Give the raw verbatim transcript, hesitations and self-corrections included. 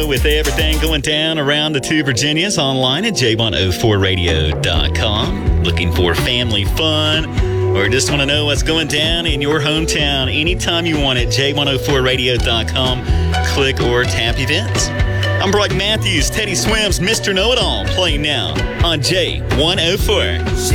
With everything going down around the two Virginias, online at j one oh four radio dot com. Looking for family fun or just want to know what's going down in your hometown anytime you want it, j one oh four radio dot com. Click or tap events. I'm Brock Matthews, Teddy Swims, Mister Know-It-All, playing now on J one oh four.